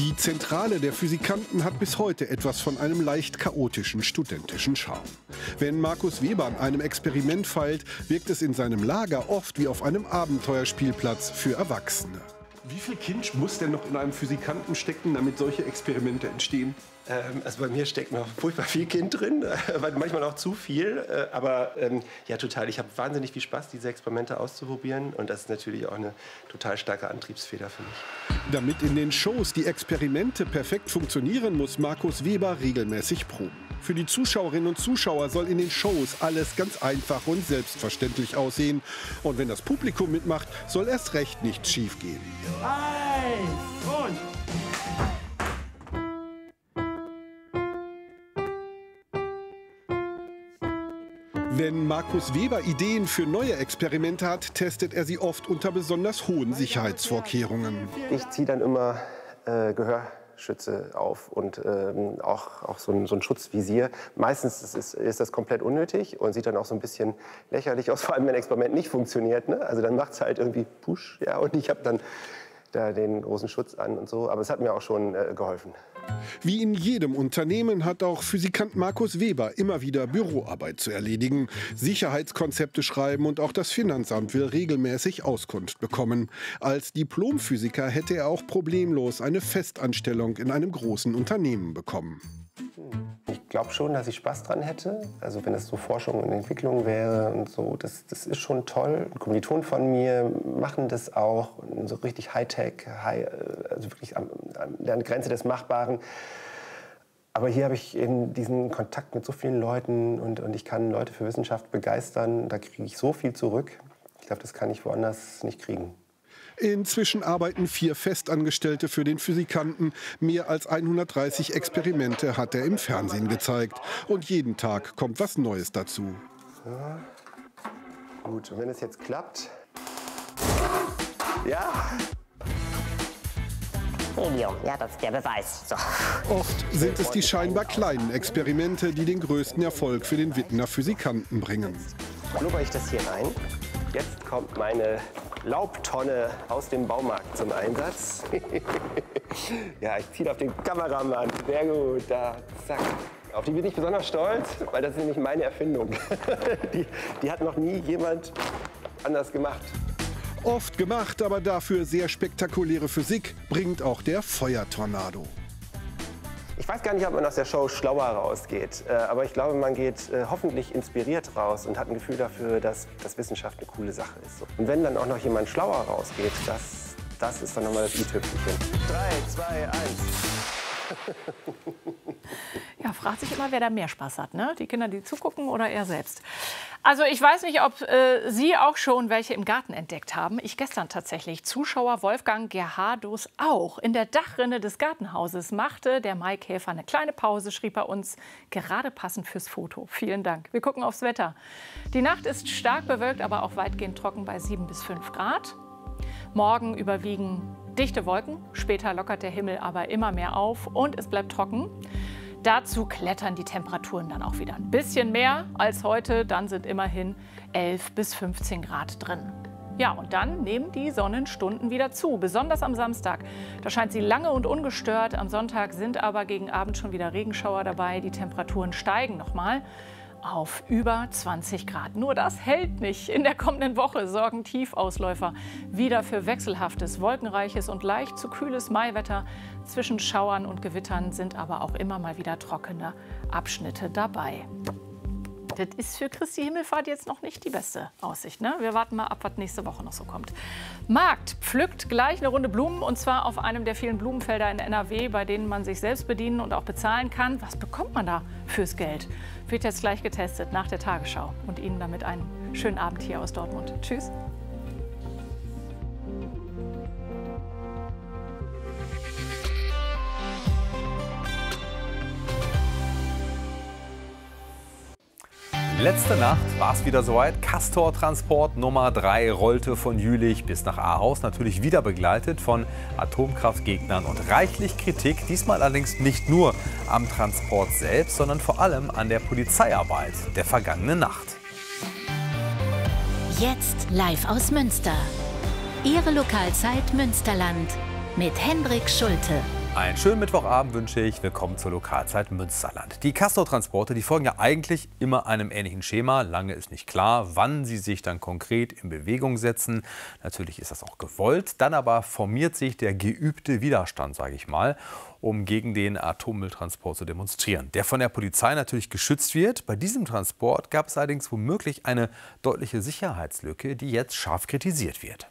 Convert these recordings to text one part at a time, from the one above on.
Die Zentrale der Physikanten hat bis heute etwas von einem leicht chaotischen studentischen Charme. Wenn Markus Weber an einem Experiment feilt, wirkt es in seinem Lager oft wie auf einem Abenteuerspielplatz für Erwachsene. Wie viel Kind muss denn noch in einem Physikanten stecken, damit solche Experimente entstehen? Also bei mir steckt noch furchtbar viel Kind drin, manchmal auch zu viel. Aber ja, total. Ich habe wahnsinnig viel Spaß, diese Experimente auszuprobieren. Und das ist natürlich auch eine total starke Antriebsfeder für mich. Damit in den Shows die Experimente perfekt funktionieren, muss Markus Weber regelmäßig proben. Für die Zuschauerinnen und Zuschauer soll in den Shows alles ganz einfach und selbstverständlich aussehen. Und wenn das Publikum mitmacht, soll erst recht nichts schiefgehen. Und Wenn Markus Weber Ideen für neue Experimente hat, testet er sie oft unter besonders hohen Sicherheitsvorkehrungen. Ich ziehe dann immer Gehörschütze auf und auch so ein Schutzvisier. Meistens ist das komplett unnötig und sieht dann auch so ein bisschen lächerlich aus, vor allem wenn ein Experiment nicht funktioniert. Ne? Also dann macht es halt irgendwie Push, ja, und ich habe dann da den großen Schutz an und so. Aber es hat mir auch schon geholfen. Wie in jedem Unternehmen hat auch Physikant Markus Weber immer wieder Büroarbeit zu erledigen, Sicherheitskonzepte schreiben und auch das Finanzamt will regelmäßig Auskunft bekommen. Als Diplomphysiker hätte er auch problemlos eine Festanstellung in einem großen Unternehmen bekommen. Ich glaube schon, dass ich Spaß dran hätte. Also wenn es so Forschung und Entwicklung wäre und so, das ist schon toll. Kommilitonen von mir machen das auch, so richtig Hightech, also wirklich an der Grenze des Machbaren. Aber hier habe ich eben diesen Kontakt mit so vielen Leuten und ich kann Leute für Wissenschaft begeistern. Da kriege ich so viel zurück. Ich glaube, das kann ich woanders nicht kriegen. Inzwischen arbeiten 4 Festangestellte für den Physikanten. Mehr als 130 Experimente hat er im Fernsehen gezeigt. Und jeden Tag kommt was Neues dazu. Ja. Gut, und wenn es jetzt klappt... Ja! Helium, ja, das ist der Beweis. So. Oft sind es die scheinbar kleinen Experimente, die den größten Erfolg für den Wittener Physikanten bringen. Blubber ich das hier rein. Jetzt kommt meine Laubtonne aus dem Baumarkt zum Einsatz. Ja, ich ziehe auf den Kameramann. Sehr gut, da, zack. Auf die bin ich besonders stolz, weil das ist nämlich meine Erfindung. Die hat noch nie jemand anders gemacht. Oft gemacht, aber dafür sehr spektakuläre Physik bringt auch der Feuertornado. Ich weiß gar nicht, ob man aus der Show schlauer rausgeht, aber ich glaube, man geht hoffentlich inspiriert raus und hat ein Gefühl dafür, dass Wissenschaft eine coole Sache ist. Und wenn dann auch noch jemand schlauer rausgeht, das ist dann nochmal das i-Tüpfelchen. 3, 2, 1. Ja, fragt sich immer, wer da mehr Spaß hat, ne? Die Kinder, die zugucken oder er selbst. Also ich weiß nicht, ob Sie auch schon welche im Garten entdeckt haben. Ich gestern tatsächlich. Zuschauer Wolfgang Gerhardus auch. In der Dachrinne des Gartenhauses machte der Maikäfer eine kleine Pause, schrieb er uns, gerade passend fürs Foto. Vielen Dank. Wir gucken aufs Wetter. Die Nacht ist stark bewölkt, aber auch weitgehend trocken bei 7 bis 5 Grad. Morgen überwiegen dichte Wolken. Später lockert der Himmel aber immer mehr auf und es bleibt trocken. Dazu klettern die Temperaturen dann auch wieder ein bisschen mehr als heute. Dann sind immerhin 11 bis 15 Grad drin. Ja, und dann nehmen die Sonnenstunden wieder zu, besonders am Samstag. Da scheint sie lange und ungestört. Am Sonntag sind aber gegen Abend schon wieder Regenschauer dabei. Die Temperaturen steigen nochmal auf über 20 Grad. Nur das hält nicht. In der kommenden Woche sorgen Tiefausläufer wieder für wechselhaftes, wolkenreiches und leicht zu kühles Maiwetter. Zwischen Schauern und Gewittern sind aber auch immer mal wieder trockene Abschnitte dabei. Das ist für Christi Himmelfahrt jetzt noch nicht die beste Aussicht, ne? Wir warten mal ab, was nächste Woche noch so kommt. Markt pflückt gleich eine Runde Blumen, und zwar auf einem der vielen Blumenfelder in NRW, bei denen man sich selbst bedienen und auch bezahlen kann. Was bekommt man da fürs Geld? Wird jetzt gleich getestet nach der Tagesschau. Und Ihnen damit einen schönen Abend hier aus Dortmund. Tschüss. Letzte Nacht war es wieder soweit. Castor-Transport Nummer 3 rollte von Jülich bis nach Ahaus. Natürlich wieder begleitet von Atomkraftgegnern und reichlich Kritik. Diesmal allerdings nicht nur am Transport selbst, sondern vor allem an der Polizeiarbeit der vergangenen Nacht. Jetzt live aus Münster. Ihre Lokalzeit Münsterland mit Hendrik Schulte. Einen schönen Mittwochabend wünsche ich. Willkommen zur Lokalzeit Münsterland. Die Castortransporte, die folgen ja eigentlich immer einem ähnlichen Schema. Lange ist nicht klar, wann sie sich dann konkret in Bewegung setzen. Natürlich ist das auch gewollt. Dann aber formiert sich der geübte Widerstand, sage ich mal, um gegen den Atommülltransport zu demonstrieren. Der von der Polizei natürlich geschützt wird. Bei diesem Transport gab es allerdings womöglich eine deutliche Sicherheitslücke, die jetzt scharf kritisiert wird.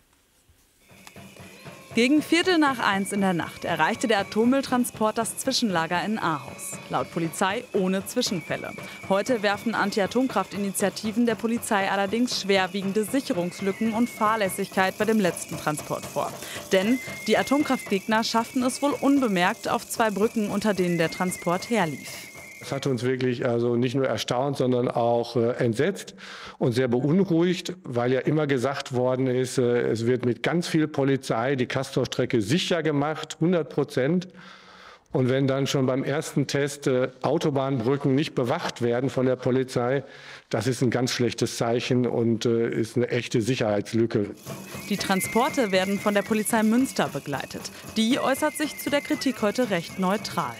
Gegen 1:45 in der Nacht erreichte der Atommülltransport das Zwischenlager in Ahaus. Laut Polizei ohne Zwischenfälle. Heute werfen Anti-Atomkraft-Initiativen der Polizei allerdings schwerwiegende Sicherungslücken und Fahrlässigkeit bei dem letzten Transport vor. Denn die Atomkraftgegner schafften es wohl unbemerkt auf 2 Brücken, unter denen der Transport herlief. Das hat uns wirklich nicht nur erstaunt, sondern auch entsetzt und sehr beunruhigt, weil ja immer gesagt worden ist, es wird mit ganz viel Polizei die Castorstrecke sicher gemacht, 100%. Und wenn dann schon beim ersten Test Autobahnbrücken nicht bewacht werden von der Polizei, das ist ein ganz schlechtes Zeichen und ist eine echte Sicherheitslücke. Die Transporte werden von der Polizei Münster begleitet. Die äußert sich zu der Kritik heute recht neutral.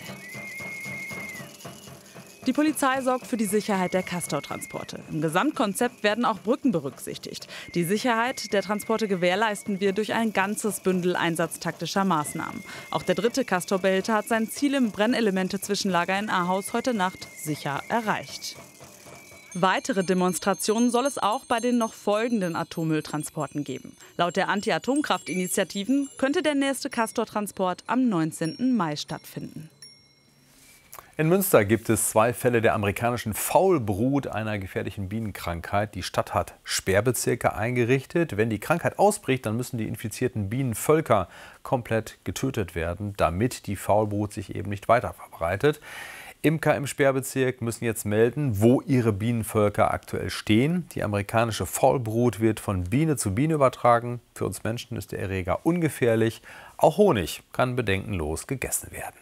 Die Polizei sorgt für die Sicherheit der Castortransporte. Im Gesamtkonzept werden auch Brücken berücksichtigt. Die Sicherheit der Transporte gewährleisten wir durch ein ganzes Bündel einsatztaktischer Maßnahmen. Auch der 3. Castor-Behälter hat sein Ziel im Brennelemente-Zwischenlager in Ahaus heute Nacht sicher erreicht. Weitere Demonstrationen soll es auch bei den noch folgenden Atommülltransporten geben. Laut der Anti-Atomkraft-Initiativen könnte der nächste Castor-Transport am 19. Mai stattfinden. In Münster gibt es 2 Fälle der amerikanischen Faulbrut, einer gefährlichen Bienenkrankheit. Die Stadt hat Sperrbezirke eingerichtet. Wenn die Krankheit ausbricht, dann müssen die infizierten Bienenvölker komplett getötet werden, damit die Faulbrut sich eben nicht weiter verbreitet. Imker im Sperrbezirk müssen jetzt melden, wo ihre Bienenvölker aktuell stehen. Die amerikanische Faulbrut wird von Biene zu Biene übertragen. Für uns Menschen ist der Erreger ungefährlich. Auch Honig kann bedenkenlos gegessen werden.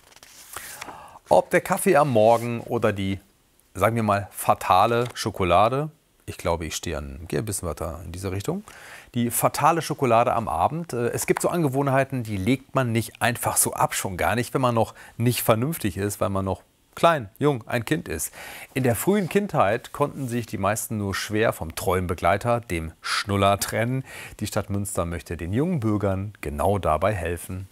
Ob der Kaffee am Morgen oder die, sagen wir mal, fatale Schokolade, ich glaube, ich gehe ein bisschen weiter in diese Richtung, die fatale Schokolade am Abend. Es gibt so Angewohnheiten, die legt man nicht einfach so ab, schon gar nicht, wenn man noch nicht vernünftig ist, weil man noch klein, jung, ein Kind ist. In der frühen Kindheit konnten sich die meisten nur schwer vom treuen Begleiter, dem Schnuller, trennen. Die Stadt Münster möchte den jungen Bürgern genau dabei helfen.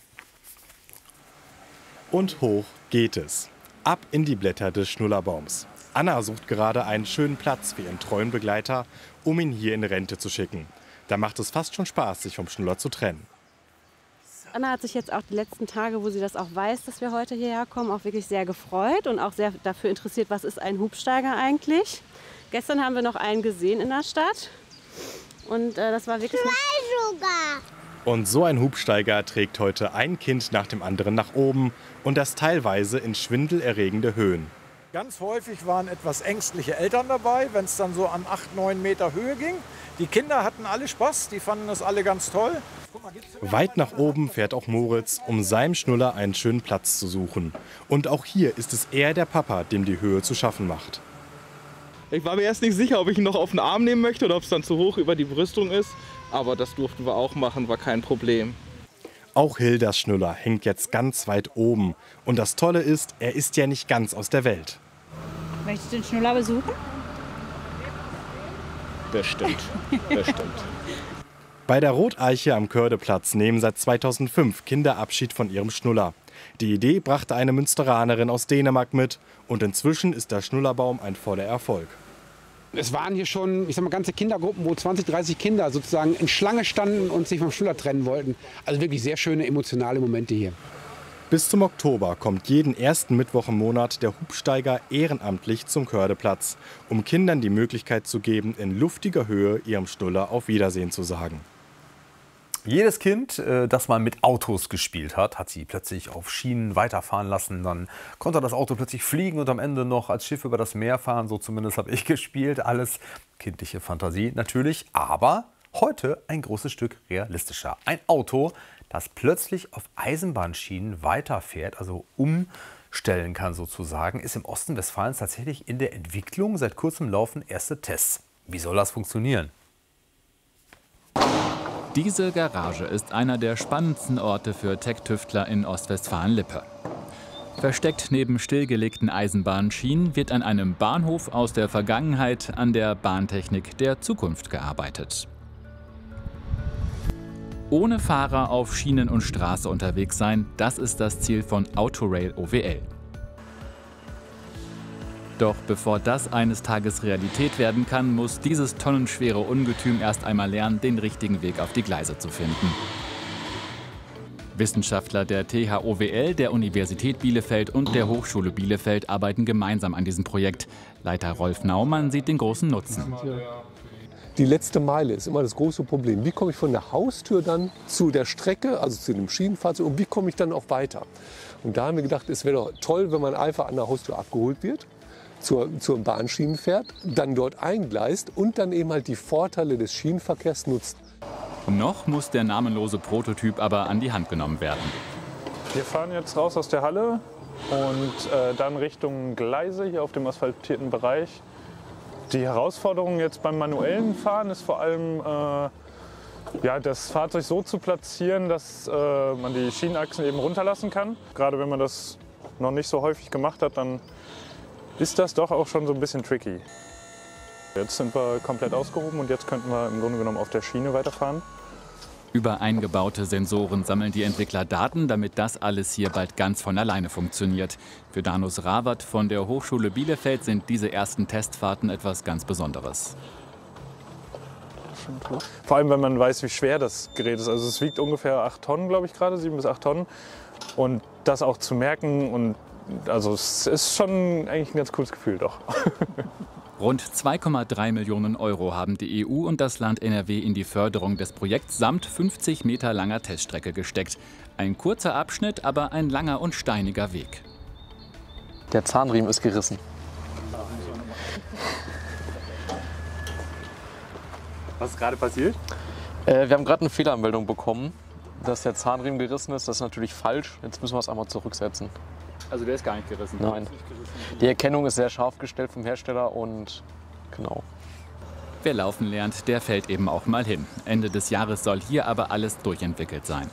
Und hoch geht es. Ab in die Blätter des Schnullerbaums. Anna sucht gerade einen schönen Platz für ihren treuen Begleiter, um ihn hier in Rente zu schicken. Da macht es fast schon Spaß, sich vom Schnuller zu trennen. Anna hat sich jetzt auch die letzten Tage, wo sie das auch weiß, dass wir heute hierher kommen, auch wirklich sehr gefreut und auch sehr dafür interessiert, was ist ein Hubsteiger eigentlich. Gestern haben wir noch einen gesehen in der Stadt und das war wirklich... 2 sogar! Und so ein Hubsteiger trägt heute ein Kind nach dem anderen nach oben und das teilweise in schwindelerregende Höhen. Ganz häufig waren etwas ängstliche Eltern dabei, wenn es dann so an 8, 9 Meter Höhe ging. Die Kinder hatten alle Spaß, die fanden das alle ganz toll. Weit nach oben fährt auch Moritz, um seinem Schnuller einen schönen Platz zu suchen. Und auch hier ist es eher der Papa, dem die Höhe zu schaffen macht. Ich war mir erst nicht sicher, ob ich ihn noch auf den Arm nehmen möchte oder ob es dann zu hoch über die Brüstung ist. Aber das durften wir auch machen, war kein Problem. Auch Hildas Schnuller hängt jetzt ganz weit oben. Und das Tolle ist, er ist ja nicht ganz aus der Welt. Möchtest du den Schnuller besuchen? Bestimmt, bestimmt. Bei der Roteiche am Kördeplatz nehmen seit 2005 Kinder Abschied von ihrem Schnuller. Die Idee brachte eine Münsteranerin aus Dänemark mit. Und inzwischen ist der Schnullerbaum ein voller Erfolg. Es waren hier schon, ich sag mal, ganze Kindergruppen, wo 20, 30 Kinder sozusagen in Schlange standen und sich vom Schnuller trennen wollten. Also wirklich sehr schöne emotionale Momente hier. Bis zum Oktober kommt jeden ersten Mittwoch im Monat der Hubsteiger ehrenamtlich zum Kördeplatz, um Kindern die Möglichkeit zu geben, in luftiger Höhe ihrem Schnuller auf Wiedersehen zu sagen. Jedes Kind, das mal mit Autos gespielt hat, hat sie plötzlich auf Schienen weiterfahren lassen. Dann konnte das Auto plötzlich fliegen und am Ende noch als Schiff über das Meer fahren. So zumindest habe ich gespielt. Alles kindliche Fantasie natürlich. Aber heute ein großes Stück realistischer. Ein Auto, das plötzlich auf Eisenbahnschienen weiterfährt, also umstellen kann sozusagen, ist im Osten Westfalens tatsächlich in der Entwicklung. Seit kurzem laufen erste Tests. Wie soll das funktionieren? Diese Garage ist einer der spannendsten Orte für Tech-Tüftler in Ostwestfalen-Lippe. Versteckt neben stillgelegten Eisenbahnschienen wird an einem Bahnhof aus der Vergangenheit an der Bahntechnik der Zukunft gearbeitet. Ohne Fahrer auf Schienen und Straße unterwegs sein, das ist das Ziel von Autorail OWL. Doch bevor das eines Tages Realität werden kann, muss dieses tonnenschwere Ungetüm erst einmal lernen, den richtigen Weg auf die Gleise zu finden. Wissenschaftler der THOWL, der Universität Bielefeld und der Hochschule Bielefeld arbeiten gemeinsam an diesem Projekt. Leiter Rolf Naumann sieht den großen Nutzen. Die letzte Meile ist immer das große Problem. Wie komme ich von der Haustür dann zu der Strecke, also zu dem Schienenfahrzeug, und wie komme ich dann auch weiter? Und da haben wir gedacht, es wäre doch toll, wenn man einfach an der Haustür abgeholt wird, zur Bahnschienen fährt, dann dort eingleist und dann eben halt die Vorteile des Schienenverkehrs nutzt. Noch muss der namenlose Prototyp aber an die Hand genommen werden. Wir fahren jetzt raus aus der Halle und dann Richtung Gleise hier auf dem asphaltierten Bereich. Die Herausforderung jetzt beim manuellen Fahren ist vor allem, das Fahrzeug so zu platzieren, dass man die Schienenachsen eben runterlassen kann. Gerade wenn man das noch nicht so häufig gemacht hat, dann ist das doch auch schon so ein bisschen tricky. Jetzt sind wir komplett ausgehoben und jetzt könnten wir im Grunde genommen auf der Schiene weiterfahren. Über eingebaute Sensoren sammeln die Entwickler Daten, damit das alles hier bald ganz von alleine funktioniert. Für Danus Rawat von der Hochschule Bielefeld sind diese ersten Testfahrten etwas ganz Besonderes. Vor allem, wenn man weiß, wie schwer das Gerät ist. Also es wiegt ungefähr 8 Tonnen, glaube ich gerade, 7 bis 8 Tonnen. Und das auch zu merken, und also es ist schon eigentlich ein ganz cooles Gefühl, doch. Rund 2,3 Millionen Euro haben die EU und das Land NRW in die Förderung des Projekts samt 50 Meter langer Teststrecke gesteckt. Ein kurzer Abschnitt, aber ein langer und steiniger Weg. Der Zahnriemen ist gerissen. Was ist gerade passiert? Wir haben gerade eine Fehlermeldung bekommen, dass der Zahnriemen gerissen ist. Das ist natürlich falsch. Jetzt müssen wir es einmal zurücksetzen. Also der ist gar nicht gerissen? Nein. Die Erkennung ist sehr scharf gestellt vom Hersteller und genau. Wer laufen lernt, der fällt eben auch mal hin. Ende des Jahres soll hier aber alles durchentwickelt sein.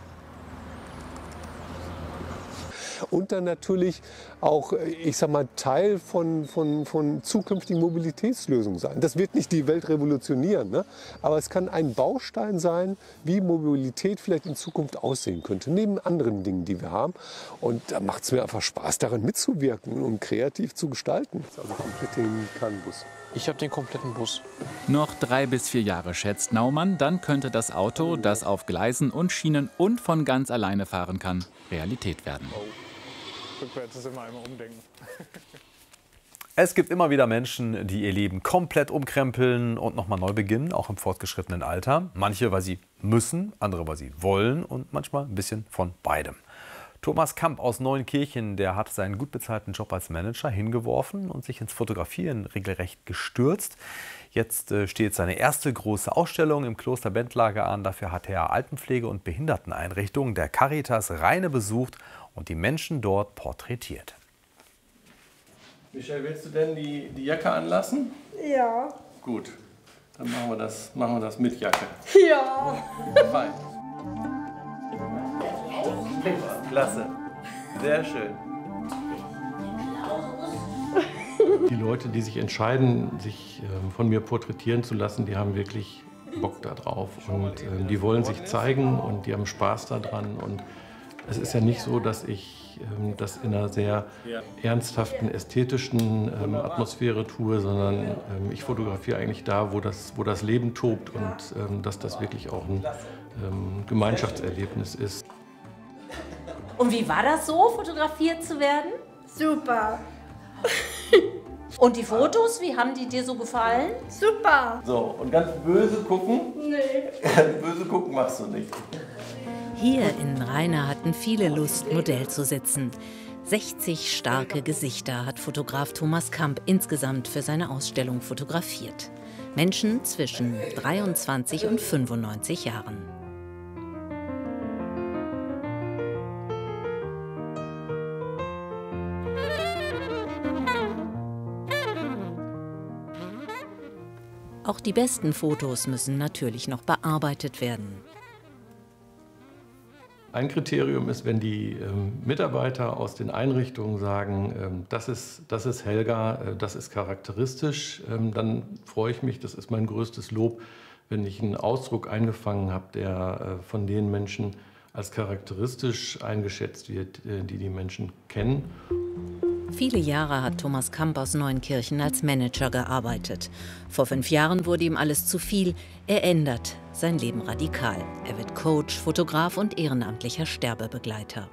Und dann natürlich auch, ich sag mal, Teil von zukünftigen Mobilitätslösungen sein. Das wird nicht die Welt revolutionieren, ne? Aber es kann ein Baustein sein, wie Mobilität vielleicht in Zukunft aussehen könnte, neben anderen Dingen, die wir haben. Und da macht es mir einfach Spaß, daran mitzuwirken und kreativ zu gestalten. Also komplett den Bus. Ich habe den kompletten Bus. Noch 3 bis 4 Jahre, schätzt Naumann, dann könnte das Auto, das auf Gleisen und Schienen und von ganz alleine fahren kann, Realität werden. Rückwärts ist immer einmal umdenken. Es gibt immer wieder Menschen, die ihr Leben komplett umkrempeln und nochmal neu beginnen, auch im fortgeschrittenen Alter. Manche, weil sie müssen, andere, weil sie wollen und manchmal ein bisschen von beidem. Thomas Kamp aus Neunkirchen, der hat seinen gut bezahlten Job als Manager hingeworfen und sich ins Fotografieren regelrecht gestürzt. Jetzt steht seine erste große Ausstellung im Kloster Bentlager an. Dafür hat er Altenpflege- und Behinderteneinrichtungen der Caritas Rheine besucht und die Menschen dort porträtiert. Michelle, willst du denn die Jacke anlassen? Ja. Gut, dann machen wir das mit Jacke. Ja. Fein. Klasse, sehr schön. Die Leute, die sich entscheiden, sich von mir porträtieren zu lassen, die haben wirklich Bock da drauf. Und die wollen sich zeigen und die haben Spaß daran. Und es ist ja nicht so, dass ich das in einer sehr ernsthaften, ästhetischen Atmosphäre tue, sondern ich fotografiere eigentlich da, wo das Leben tobt und dass das wirklich auch ein Gemeinschaftserlebnis ist. Und wie war das so, fotografiert zu werden? Super. Und die Fotos, wie haben die dir so gefallen? Super. So, und ganz böse gucken? Nee. Ganz böse gucken machst du nicht. Hier in Rheine hatten viele Lust, Modell zu sitzen. 60 starke Gesichter hat Fotograf Thomas Kamp insgesamt für seine Ausstellung fotografiert. Menschen zwischen 23 und 95 Jahren. Auch die besten Fotos müssen natürlich noch bearbeitet werden. Ein Kriterium ist, wenn die Mitarbeiter aus den Einrichtungen sagen, das ist Helga, das ist charakteristisch, dann freue ich mich, das ist mein größtes Lob, wenn ich einen Ausdruck eingefangen habe, der von den Menschen als charakteristisch eingeschätzt wird, die die Menschen kennen. Viele Jahre hat Thomas Kamp aus Neunkirchen als Manager gearbeitet. Vor 5 Jahren wurde ihm alles zu viel. Er ändert sein Leben radikal. Er wird Coach, Fotograf und ehrenamtlicher Sterbebegleiter.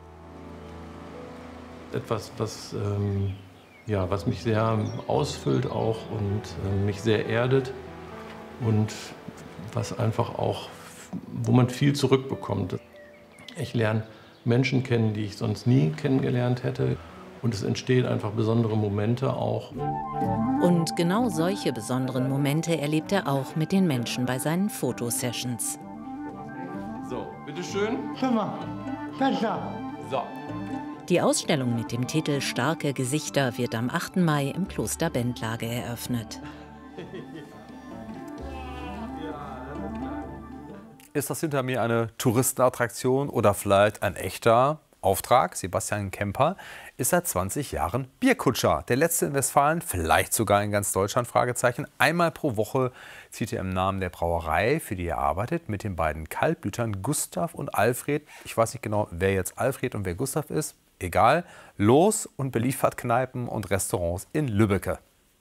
Etwas, was mich sehr ausfüllt auch und mich sehr erdet und was einfach auch, wo man viel zurückbekommt. Ich lerne Menschen kennen, die ich sonst nie kennengelernt hätte. Und es entstehen einfach besondere Momente auch. Und genau solche besonderen Momente erlebt er auch mit den Menschen bei seinen Fotosessions. So, bitteschön. Schau mal, ganz da. So. Die Ausstellung mit dem Titel Starke Gesichter wird am 8. Mai im Kloster Bendlage eröffnet. Ist das hinter mir eine Touristenattraktion oder vielleicht ein echter Auftrag? Sebastian Kemper ist seit 20 Jahren Bierkutscher. Der letzte in Westfalen, vielleicht sogar in ganz Deutschland, Fragezeichen. Einmal pro Woche zieht er im Namen der Brauerei, für die er arbeitet, mit den beiden Kaltblütern Gustav und Alfred. Ich weiß nicht genau, wer jetzt Alfred und wer Gustav ist. Egal. Los und beliefert Kneipen und Restaurants in Lübbecke.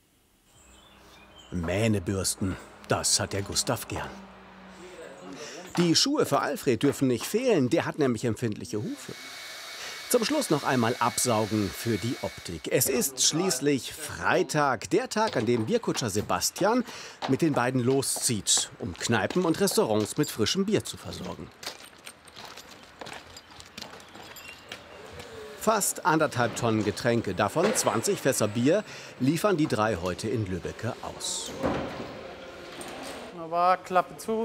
Mähnebürsten, das hat der Gustav gern. Die Schuhe für Alfred dürfen nicht fehlen, der hat nämlich empfindliche Hufe. Zum Schluss noch einmal absaugen für die Optik. Es ist schließlich Freitag, der Tag, an dem Bierkutscher Sebastian mit den beiden loszieht, um Kneipen und Restaurants mit frischem Bier zu versorgen. Fast 1,5 Tonnen Getränke, davon 20 Fässer Bier, liefern die 3 heute in Lübbecke aus. Wunderbar, Klappe zu.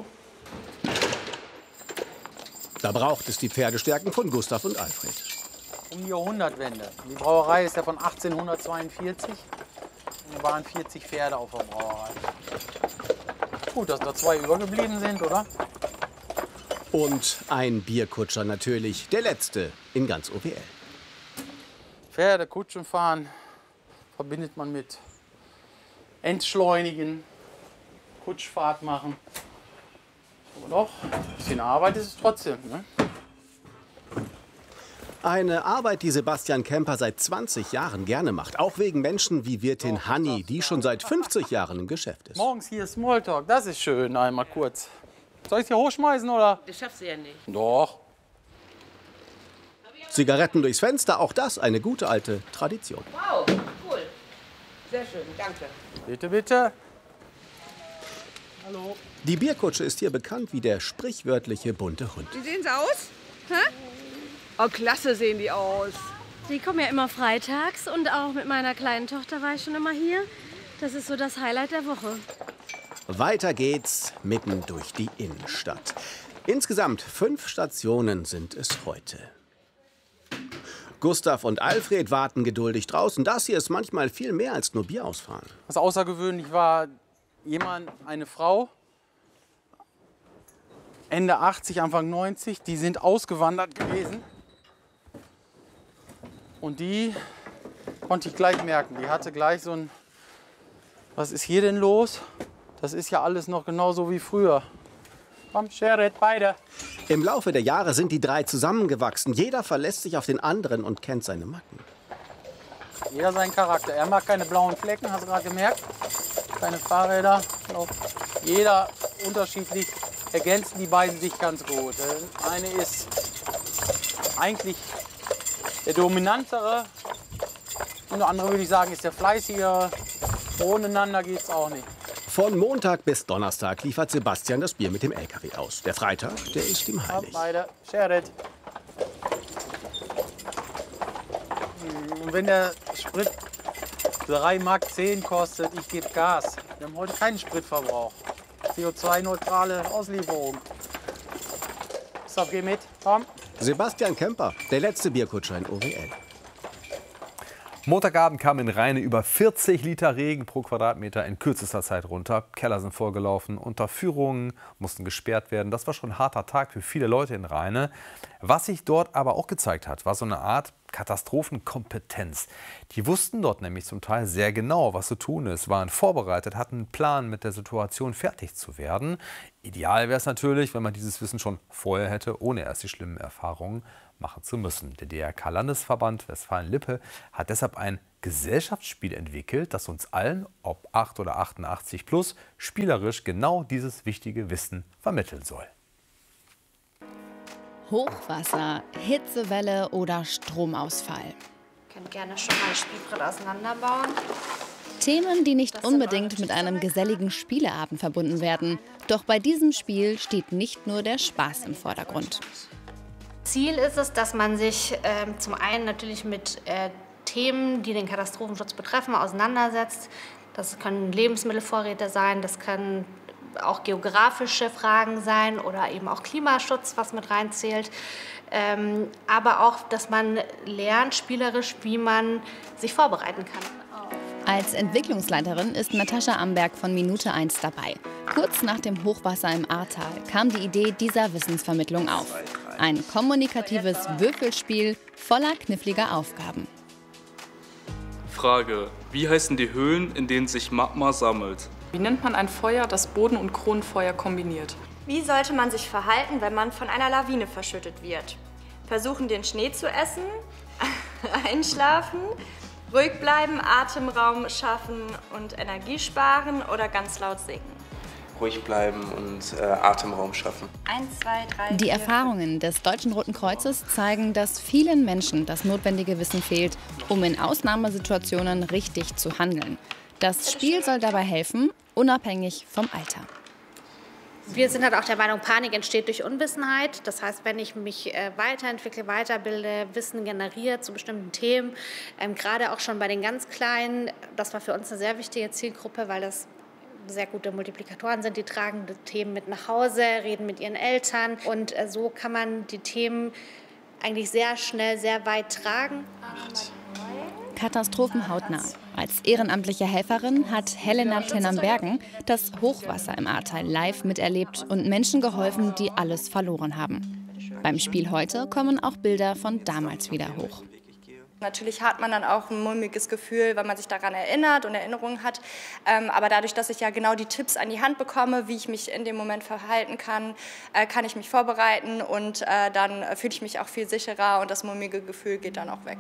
Da braucht es die Pferdestärken von Gustav und Alfred. Um die Jahrhundertwende. Die Brauerei ist ja von 1842. Da waren 40 Pferde auf der Brauerei. Gut, dass da 2 übergeblieben sind, oder? Und ein Bierkutscher natürlich, der letzte in ganz OWL. Pferde, Kutschen fahren verbindet man mit Entschleunigen, Kutschfahrt machen. Aber doch, ein bisschen Arbeit ist es trotzdem, ne? Eine Arbeit, die Sebastian Kemper seit 20 Jahren gerne macht. Auch wegen Menschen wie Wirtin Hanni, die schon seit 50 Jahren im Geschäft ist. Morgens hier Smalltalk, das ist schön, einmal kurz. Soll ich es hier hochschmeißen, oder? Das schaffst du ja nicht. Doch. Zigaretten durchs Fenster, auch das eine gute alte Tradition. Wow, cool. Sehr schön, danke. Bitte, bitte. Hallo. Die Bierkutsche ist hier bekannt wie der sprichwörtliche bunte Hund. Wie sehen sie aus? Hä? Oh, klasse sehen die aus. Die kommen ja immer freitags und auch mit meiner kleinen Tochter war ich schon immer hier. Das ist so das Highlight der Woche. Weiter geht's mitten durch die Innenstadt. Insgesamt 5 Stationen sind es heute. Gustav und Alfred warten geduldig draußen. Das hier ist manchmal viel mehr als nur Bier ausfahren. Was außergewöhnlich war, eine Frau, Ende 80, Anfang 90, die sind ausgewandert gewesen. Und die konnte ich gleich merken. Die hatte gleich so ein, was ist hier denn los? Das ist ja alles noch genauso wie früher. Komm, Sherit, beide. Im Laufe der Jahre sind die 3 zusammengewachsen. Jeder verlässt sich auf den anderen und kennt seine Macken. Jeder seinen Charakter. Er mag keine blauen Flecken, hast du gerade gemerkt. Keine Fahrräder. Auch jeder unterschiedlich. Ergänzen die beiden sich ganz gut. Der eine ist eigentlich der dominantere und der andere, würde ich sagen, ist der fleißigere. Ohneinander geht's auch nicht. Von Montag bis Donnerstag liefert Sebastian das Bier mit dem LKW aus. Der Freitag, der ist ihm heilig. Beide, Sherit. Und wenn der Sprit 3,10 Mark kostet, ich gebe Gas. Wir haben heute keinen Spritverbrauch. CO2-neutrale Auslieferung. Gustav, geh mit, komm. Sebastian Kemper, der letzte Bierkutscher in OWL. Montagabend kam in Rheine über 40 Liter Regen pro Quadratmeter in kürzester Zeit runter. Keller sind vollgelaufen, Unterführungen mussten gesperrt werden. Das war schon ein harter Tag für viele Leute in Rheine. Was sich dort aber auch gezeigt hat, war so eine Art Katastrophenkompetenz. Die wussten dort nämlich zum Teil sehr genau, was zu tun ist, waren vorbereitet, hatten einen Plan, mit der Situation fertig zu werden. Ideal wäre es natürlich, wenn man dieses Wissen schon vorher hätte, ohne erst die schlimmen Erfahrungen machen zu müssen. Der DRK-Landesverband Westfalen-Lippe hat deshalb ein Gesellschaftsspiel entwickelt, das uns allen, ob 8 oder 88 plus, spielerisch genau dieses wichtige Wissen vermitteln soll. Hochwasser, Hitzewelle oder Stromausfall. Ihr könnt gerne schon mal ein Spielbrett auseinanderbauen. Themen, die nicht unbedingt mit einem geselligen Spieleabend verbunden werden. Doch bei diesem Spiel steht nicht nur der Spaß im Vordergrund. Ziel ist es, dass man sich zum einen natürlich mit Themen, die den Katastrophenschutz betreffen, auseinandersetzt. Das können Lebensmittelvorräte sein, das können auch geografische Fragen sein oder eben auch Klimaschutz, was mit reinzählt. Aber auch, dass man lernt, spielerisch, wie man sich vorbereiten kann. Als Entwicklungsleiterin ist Natascha Amberg von Minute 1 dabei. Kurz nach dem Hochwasser im Ahrtal kam die Idee dieser Wissensvermittlung auf. Ein kommunikatives Würfelspiel voller kniffliger Aufgaben. Frage: Wie heißen die Höhlen, in denen sich Magma sammelt? Wie nennt man ein Feuer, das Boden- und Kronenfeuer kombiniert? Wie sollte man sich verhalten, wenn man von einer Lawine verschüttet wird? Versuchen, den Schnee zu essen, einschlafen, ruhig bleiben, Atemraum schaffen und Energie sparen oder ganz laut singen? Ruhig bleiben und Atemraum schaffen. 1, 2, 3, Die Erfahrungen des Deutschen Roten Kreuzes zeigen, dass vielen Menschen das notwendige Wissen fehlt, um in Ausnahmesituationen richtig zu handeln. Das Spiel soll dabei helfen, unabhängig vom Alter. Wir sind halt auch der Meinung, Panik entsteht durch Unwissenheit. Das heißt, wenn ich mich weiterentwickle, weiterbilde, Wissen generiere zu bestimmten Themen, gerade auch schon bei den ganz Kleinen, das war für uns eine sehr wichtige Zielgruppe, weil das sehr gute Multiplikatoren sind, die tragen die Themen mit nach Hause, reden mit ihren Eltern und so kann man die Themen eigentlich sehr schnell, sehr weit tragen. Katastrophen hautnah. Als ehrenamtliche Helferin hat Helena Tennam-Bergen das Hochwasser im Ahrtal live miterlebt und Menschen geholfen, die alles verloren haben. Beim Spiel heute kommen auch Bilder von damals wieder hoch. Natürlich hat man dann auch ein mulmiges Gefühl, weil man sich daran erinnert und Erinnerungen hat. Aber dadurch, dass ich ja genau die Tipps an die Hand bekomme, wie ich mich in dem Moment verhalten kann, kann ich mich vorbereiten und dann fühle ich mich auch viel sicherer und das mulmige Gefühl geht dann auch weg.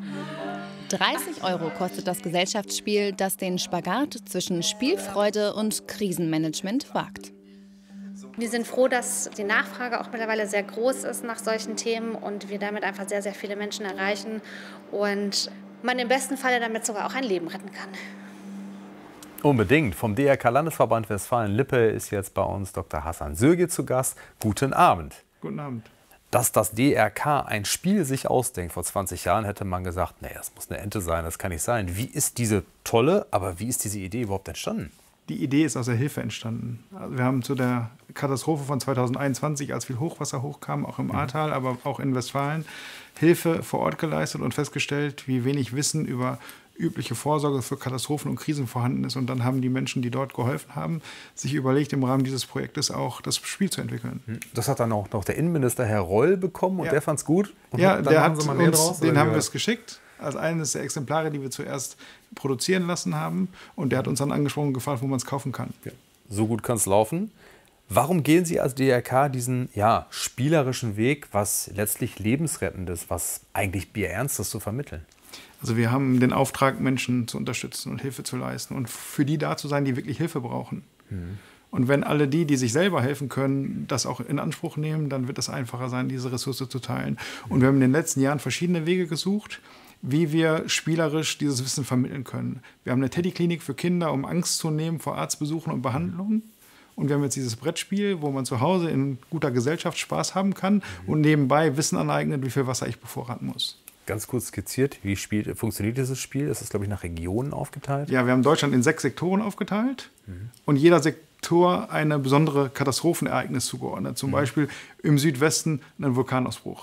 30 € kostet das Gesellschaftsspiel, das den Spagat zwischen Spielfreude und Krisenmanagement wagt. Wir sind froh, dass die Nachfrage auch mittlerweile sehr groß ist nach solchen Themen und wir damit einfach sehr, sehr viele Menschen erreichen und man im besten Falle damit sogar auch ein Leben retten kann. Unbedingt. Vom DRK-Landesverband Westfalen-Lippe ist jetzt bei uns Dr. Hasan Söge zu Gast. Guten Abend. Guten Abend. Dass das DRK ein Spiel sich ausdenkt, vor 20 Jahren hätte man gesagt, nee, das muss eine Ente sein, das kann nicht sein. Wie ist diese tolle, aber wie ist diese Idee überhaupt entstanden? Die Idee ist aus der Hilfe entstanden. Also wir haben zu der Katastrophe von 2021, als viel Hochwasser hochkam, auch im Ahrtal, aber auch in Westfalen, Hilfe vor Ort geleistet und festgestellt, wie wenig Wissen über übliche Vorsorge für Katastrophen und Krisen vorhanden ist. Und dann haben die Menschen, die dort geholfen haben, sich überlegt, im Rahmen dieses Projektes auch das Spiel zu entwickeln. Das hat dann auch noch der Innenminister Herr Reul bekommen und der fand es gut? Und ja, dann der haben hat Sie mal mehr uns, draus, den oder haben wie wir es geschickt. Als eines der Exemplare, die wir zuerst produzieren lassen haben. Und der hat uns dann angesprochen und gefragt, wo man es kaufen kann. Ja. So gut kann es laufen. Warum gehen Sie als DRK diesen spielerischen Weg, was letztlich lebensrettend ist, was eigentlich bierernstes zu vermitteln? Also wir haben den Auftrag, Menschen zu unterstützen und Hilfe zu leisten und für die da zu sein, die wirklich Hilfe brauchen. Und wenn alle die sich selber helfen können, das auch in Anspruch nehmen, dann wird es einfacher sein, diese Ressource zu teilen. Und wir haben in den letzten Jahren verschiedene Wege gesucht, wie wir spielerisch dieses Wissen vermitteln können. Wir haben eine Teddy-Klinik für Kinder, um Angst zu nehmen vor Arztbesuchen und Behandlungen. Und wir haben jetzt dieses Brettspiel, wo man zu Hause in guter Gesellschaft Spaß haben kann und nebenbei Wissen aneignet, wie viel Wasser ich bevorraten muss. Ganz kurz skizziert, wie funktioniert dieses Spiel? Das ist, glaube ich, nach Regionen aufgeteilt. Ja, wir haben Deutschland in 6 Sektoren aufgeteilt und jeder Sektor eine besondere Katastrophenereignis zugeordnet. Zum Beispiel im Südwesten einen Vulkanausbruch.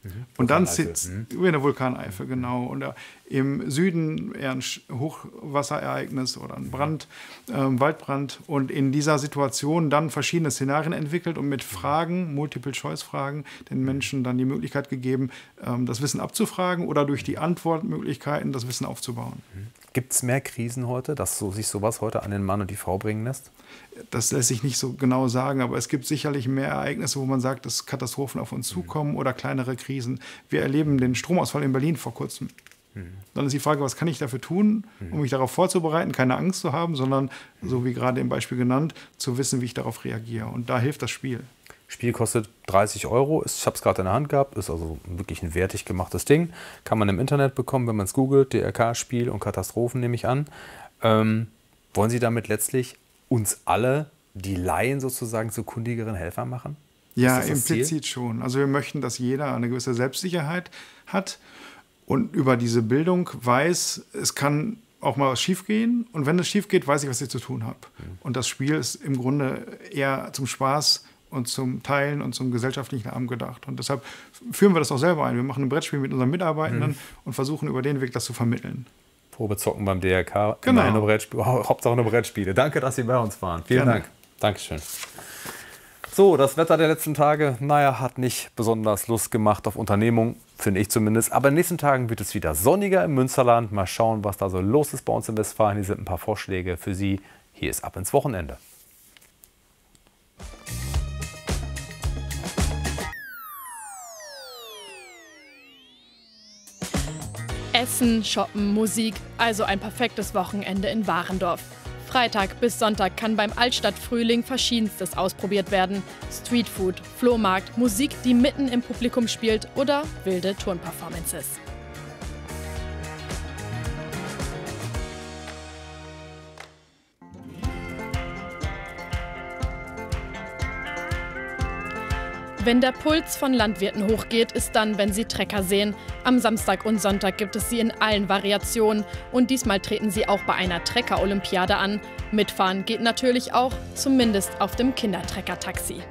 Und dann wie eine Vulkaneifel, genau. Und im Süden eher ein Hochwasserereignis oder ein Brand, Waldbrand. Und in dieser Situation dann verschiedene Szenarien entwickelt und mit Fragen, Multiple-Choice-Fragen, den Menschen dann die Möglichkeit gegeben, das Wissen abzufragen oder durch die Antwortmöglichkeiten das Wissen aufzubauen. Gibt es mehr Krisen heute, dass sich sowas heute an den Mann und die Frau bringen lässt? Das lässt sich nicht so genau sagen, aber es gibt sicherlich mehr Ereignisse, wo man sagt, dass Katastrophen auf uns zukommen oder kleinere Krisen. Wir erleben den Stromausfall in Berlin vor kurzem. Dann ist die Frage, was kann ich dafür tun, um mich darauf vorzubereiten, keine Angst zu haben, sondern, so wie gerade im Beispiel genannt, zu wissen, wie ich darauf reagiere. Und da hilft das Spiel. Spiel kostet 30 €. Ich habe es gerade in der Hand gehabt. Ist also wirklich ein wertig gemachtes Ding. Kann man im Internet bekommen, wenn man es googelt. DRK-Spiel und Katastrophen, nehme ich an. Wollen Sie damit letztlich uns alle, die Laien sozusagen, zu kundigeren Helfern machen? Ja, implizit schon. Also wir möchten, dass jeder eine gewisse Selbstsicherheit hat und über diese Bildung weiß, es kann auch mal was schiefgehen. Und wenn es schief geht, weiß ich, was ich zu tun habe. Und das Spiel ist im Grunde eher zum Spaß und zum Teilen und zum gesellschaftlichen Rahmen gedacht. Und deshalb führen wir das auch selber ein. Wir machen ein Brettspiel mit unseren Mitarbeitenden und versuchen über den Weg das zu vermitteln. Probezocken beim DRK. Genau. Hauptsache nur Brettspiele. Danke, dass Sie bei uns waren. Vielen Dank. Dankeschön. So, das Wetter der letzten Tage, naja, hat nicht besonders Lust gemacht auf Unternehmung, finde ich zumindest. Aber in den nächsten Tagen wird es wieder sonniger im Münsterland. Mal schauen, was da so los ist bei uns in Westfalen. Hier sind ein paar Vorschläge für Sie. Hier ist Ab ins Wochenende. Essen, Shoppen, Musik, also ein perfektes Wochenende in Warendorf. Freitag bis Sonntag kann beim Altstadtfrühling Verschiedenstes ausprobiert werden. Streetfood, Flohmarkt, Musik, die mitten im Publikum spielt oder wilde Turnperformances. Wenn der Puls von Landwirten hochgeht, ist dann, wenn sie Trecker sehen. Am Samstag und Sonntag gibt es sie in allen Variationen und diesmal treten sie auch bei einer Trecker-Olympiade an. Mitfahren geht natürlich auch, zumindest auf dem Kindertrecker-Taxi.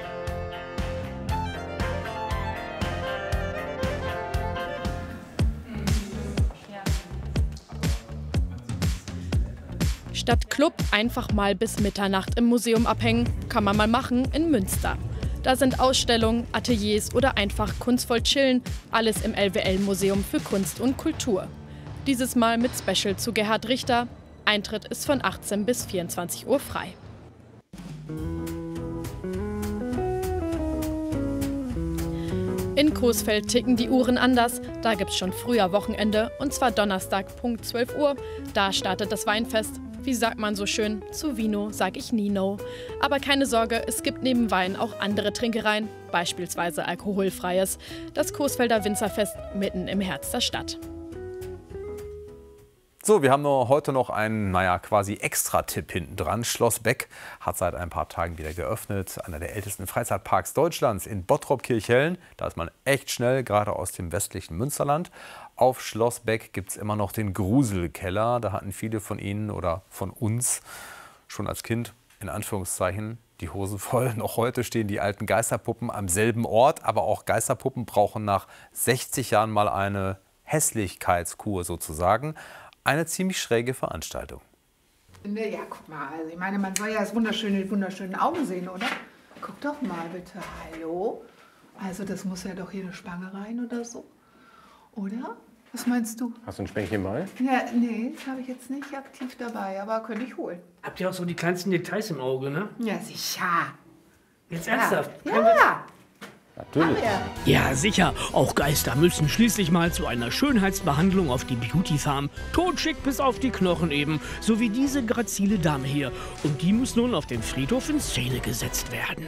Statt Club einfach mal bis Mitternacht im Museum abhängen, kann man mal machen in Münster. Da sind Ausstellungen, Ateliers oder einfach kunstvoll chillen, alles im LWL-Museum für Kunst und Kultur. Dieses Mal mit Special zu Gerhard Richter. Eintritt ist von 18 bis 24 Uhr frei. In Coesfeld ticken die Uhren anders. Da gibt's schon früher Wochenende, und zwar Donnerstag, Punkt 12 Uhr. Da startet das Weinfest. Wie sagt man so schön? Zu Vino sag ich nie no. Aber keine Sorge, es gibt neben Wein auch andere Trinkereien, beispielsweise alkoholfreies. Das Coesfelder Winzerfest mitten im Herz der Stadt. So, wir haben heute noch einen, quasi Extra-Tipp hinten dran. Schloss Beck hat seit ein paar Tagen wieder geöffnet. Einer der ältesten Freizeitparks Deutschlands in Bottrop-Kirchhellen. Da ist man echt schnell, gerade aus dem westlichen Münsterland. Auf Schloss Beck gibt es immer noch den Gruselkeller. Da hatten viele von Ihnen oder von uns schon als Kind, in Anführungszeichen, die Hosen voll. Noch heute stehen die alten Geisterpuppen am selben Ort. Aber auch Geisterpuppen brauchen nach 60 Jahren mal eine Hässlichkeitskur sozusagen. Eine ziemlich schräge Veranstaltung. Ja, guck mal, also ich meine, man soll ja das wunderschönen Augen sehen, oder? Guck doch mal bitte, hallo? Also das muss ja doch hier eine Spange rein oder so, oder? Was meinst du? Hast du ein Spänkchen bei? Ja, nee, das habe ich jetzt nicht aktiv dabei, aber könnte ich holen. Habt ihr auch so die kleinsten Details im Auge, ne? Ja, sicher. Jetzt Ja. ernsthaft? Ja. Natürlich. Ja, sicher. Auch Geister müssen schließlich mal zu einer Schönheitsbehandlung auf die Beauty Farm. Totschick bis auf die Knochen eben. So wie diese grazile Dame hier. Und die muss nun auf dem Friedhof in Szene gesetzt werden.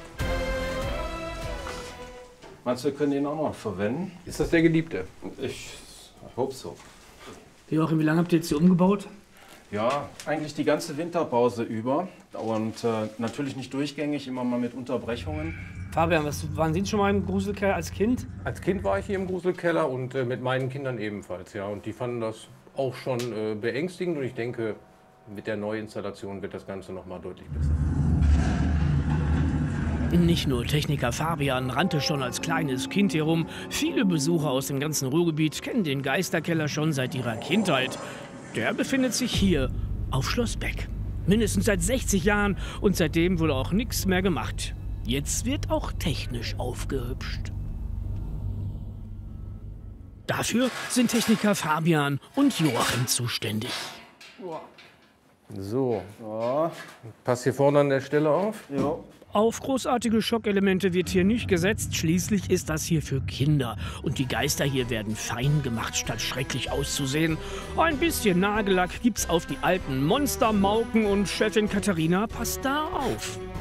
Meinst du, wir können den auch noch verwenden? Ist das der Geliebte? Ich hoffe so. Joachim, wie lange habt ihr jetzt hier umgebaut? Ja, eigentlich die ganze Winterpause über. Und natürlich nicht durchgängig, immer mal mit Unterbrechungen. Fabian, waren Sie schon mal im Gruselkeller als Kind? Als Kind war ich hier im Gruselkeller und mit meinen Kindern ebenfalls, ja. Und die fanden das auch schon beängstigend und ich denke, mit der Neuinstallation wird das Ganze noch mal deutlich besser. Nicht nur Techniker Fabian rannte schon als kleines Kind herum. Viele Besucher aus dem ganzen Ruhrgebiet kennen den Geisterkeller schon seit ihrer Kindheit. Der befindet sich hier auf Schloss Beck. Mindestens seit 60 Jahren und seitdem wurde auch nichts mehr gemacht. Jetzt wird auch technisch aufgehübscht. Dafür sind Techniker Fabian und Joachim zuständig. So, pass hier vorne an der Stelle auf. Ja. Auf großartige Schockelemente wird hier nicht gesetzt. Schließlich ist das hier für Kinder. Und die Geister hier werden fein gemacht, statt schrecklich auszusehen. Ein bisschen Nagellack gibt's auf die alten Monstermauken und Chefin Katharina passt da auf.